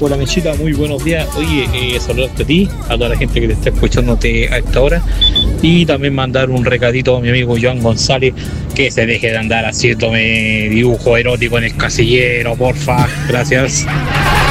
Hola Mechita, muy buenos días. Oye, saludarte a ti, a toda la gente que te está escuchándote a esta hora. Y también mandar un recadito a mi amigo Joan González, que se deje de andar haciéndome dibujo erótico en el casillero, porfa. Gracias.